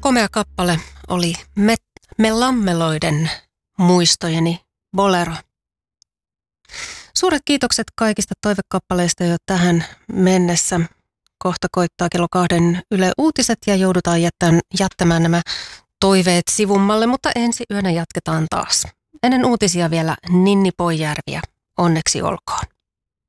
komea kappale oli Mellammeloiden muistojeni bolero. Suuret kiitokset kaikista toivekappaleista jo tähän mennessä. Kohta koittaa kello 2 Yle Uutiset ja joudutaan jättämään nämä toiveet sivummalle, mutta ensi yönä jatketaan taas. Ennen uutisia vielä Ninni Poijärviä. Onneksi olkoon.